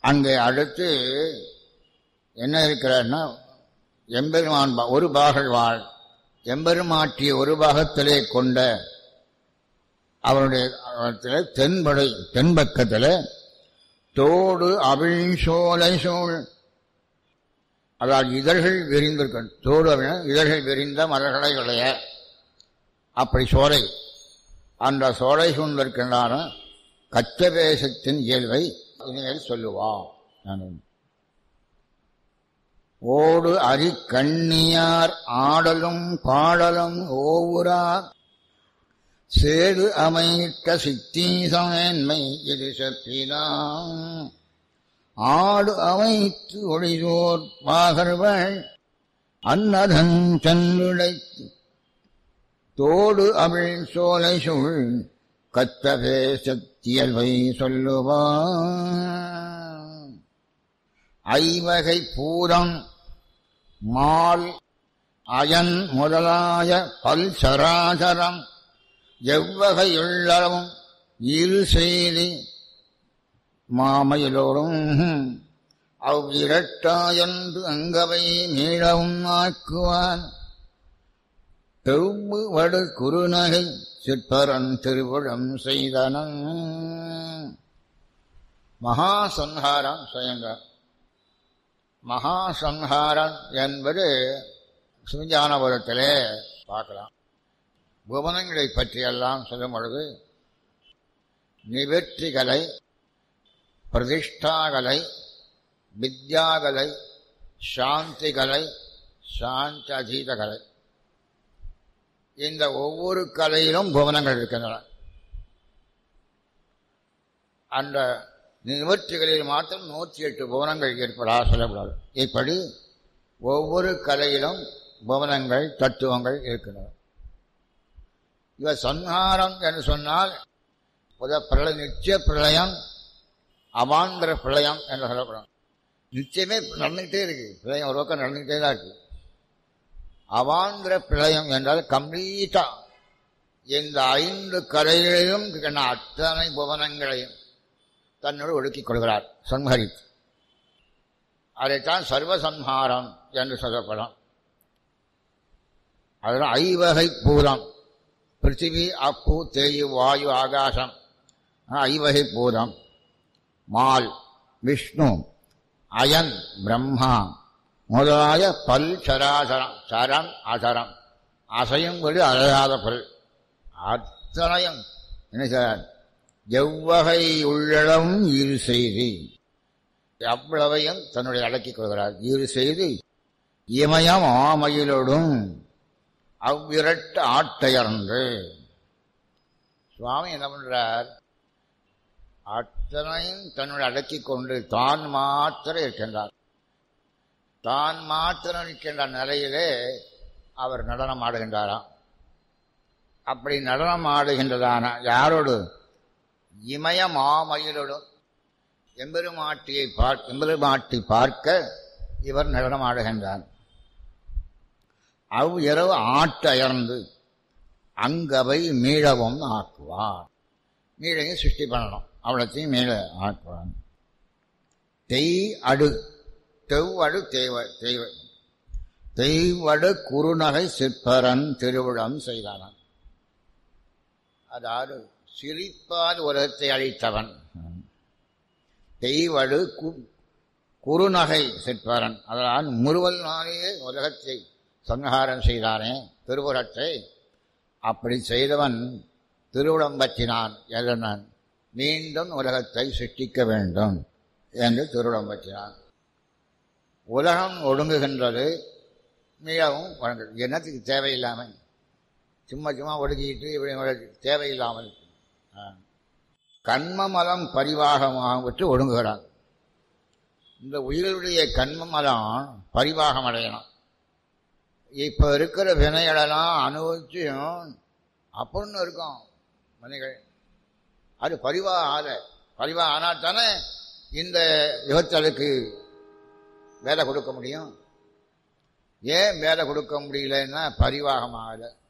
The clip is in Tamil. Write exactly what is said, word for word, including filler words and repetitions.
அங்கே அடுத்து என்ன இருக்கிறார்னா, எம்பெருமான் ஒரு பாகல் வாழ் எம்பெருமாற்றிய ஒரு பாகத்திலே கொண்ட அவருடைய தென்படை தென்பக்கத்தில் தோடு அவிழ் சோலை சோழ், அதாவது இதழ்கள் விரிந்திருக்க, தோடு அப்படின்னா இதழ்கள் விரிந்த மலர்களை உடைய அப்படி சோலை, அந்த சோலை சூழ்ந்திருக்கின்றான கச்சபேசத்தின் இயல்பை இனிமேல் சொல்லுவான். ஓடு அரி கண்ணியார் ஆடலும் பாடலும் ஓவுரார் சேது அமைத்த சித்தீசமேன்மை இது செப்பினான். ஆடு அமைத்து ஒளிதோர் பாகர்கள் அன்னதன் சென்றுடைத்து தோடு அவிழ் சோலை சூழ் கத்தபேசத்தியல்வை சொல்லுவான். ஐவகை பூரம் மால் அயன் முதலாய பல் சராசரம் எவ்வகையுள்ளவும் இரு செய்தி மாமையிலோடும் அவ்விரட்டாயன்று அங்கவை மீளவும் ஆக்குவான். தெவ்வு வடு குறுநகை சிற்பரன் திருவுளம் செய்தனன். மகாசன்ஹாரம் செய்யுங்க. மகாசன்ஹாரம் என்பது சிவஞானபுரத்திலே பார்க்கலாம். புவனங்களை பற்றியெல்லாம் சொல்லும் பொழுது நிவர்த்திகளை, பிரதிஷ்டாகலை, வித்யாகலை, சாந்திகலை, சாந்தி அதீதகலை, இந்த ஒவ்வொரு கலையிலும் புவனங்கள் இருக்கின்றன. அந்த நிவர்த்திகளில் மாத்திரம் நூற்றி எட்டு புவனங்கள் ஏற்படாத சொல்லக்கூடாது. இப்படி ஒவ்வொரு கலையிலும் புவனங்கள் தத்துவங்கள் இருக்கின்றன. இவ சன்ஹாரம் என்று சொன்னால் பிரளய நிச்சய பிரளயம், அவாந்திர பிரளயம் என்று சொல்லப்படும். நிச்சயமே நடந்துகிட்டே இருக்கு, பிரளயம் ஒரு பக்கம் நடந்துகிட்டே தான் இருக்கு. அவாந்திர பிரளயம் என்றால் கம்ப்ளீட்டா இந்த ஐந்து கலைகளையும் அத்தனை புவனங்களையும் தன்னோடு ஒடுக்கிக் கொள்கிறார் சம்ஹரித்து. அதைத்தான் சர்வசம்ஹாரம் என்று சொல்லப்படும். அதனால் ஐவகை பூதம், பிருத்திவி அப்பு தேயு வாயு ஆகாசம் ஐவகை பூதம், மால் விஷ்ணு அயன் பிரம்மா முதலாய பல் சராசரம், சரம் அசரம் அசையும்படி அழையாத பொருள் அத்தனையும் என்ன சார் எவ்வகை உள்ளளவும் இரு செய்தி அவ்வளவையும் தன்னுடைய அடக்கிக் கொள்கிறார். இரு செய்தி இமயம் ஆமையிலோடும் அவ்விரட்டு ஆட்டையர்ந்து. சுவாமி என்ன பண்றார்? அத்தனையும் தன்னுடைய அடக்கிக் கொண்டு தான் மாத்திரம் இருக்கின்றார். தான் மாத்திரம் இருக்கின்ற நிலையிலே அவர் நடனம் ஆடுகின்றாராம். அப்படி நடனம் ஆடுகின்றதான யாரோடு? இமய மாமயிலோடும் எம்பெருமாட்டியை பார்க்க எம்பெருமாட்டி பார்க்க இவர் நடனம் ஆடுகின்றார். அவ் இரவு ஆட்டயர்ந்து அங்கவை மீளவும் ஆக்குவார். மீளையும் சிருஷ்டி பண்ணணும், அவ்வளத்தையும் மீள ஆக்குவார். தெய் அடு தெவ்வடு தேவ தெய்வ தெய்வடு குறுநகை சிற்பரன் திருவிழம் செய்தானான். அதாவது சிரிப்பால் உலகத்தை அழித்தவன். தெய்வடு குறுநகை சிற்பரன், அதனால் முறுவல் நாளையே உலகத்தை சங்காரம் செய்தானே திருவுரத்தை. அப்படி செய்தவன் திருவுளம் பற்றினான். எதனான்? மீண்டும் உலகத்தை சிருஷ்டிக்க வேண்டும் என்று திருவுளம் பற்றினான். உலகம் ஒடுங்குகின்றது, மிகவும் வழங்குது. என்னத்துக்கு தேவையில்லாமல் சும்மா சும்மா ஒடுக்கிட்டு இப்படி தேவையில்லாமல் கண்மமலம் பரிவாகமாக விட்டு ஒடுங்குகிறான். இந்த உயிர்களுடைய கண்மமலம் பரிவாகம் அடையணும். இப்போ இருக்கிற வினைகளெல்லாம் அனுபவிச்சும் அப்படின்னு இருக்கும் மனிகள். அது பரிவாக ஆக பரிவாக ஆனால் தானே இந்த யுகத்தலுக்கு வேலை கொடுக்க முடியும். ஏன் வேலை கொடுக்க முடியலன்னா பரிவாகம் ஆகலை.